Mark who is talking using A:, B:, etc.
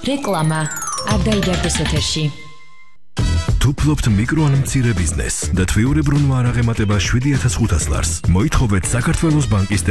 A: რეკლამა არ დაიდარდეს ეთერში.
B: თუ ფლობთ მიკრო ან მცირე ბიზნესს და თვიურებრუნვა არ აღემატება 7500 ლარს, მოითხოვეთ საქართველოს ბანკის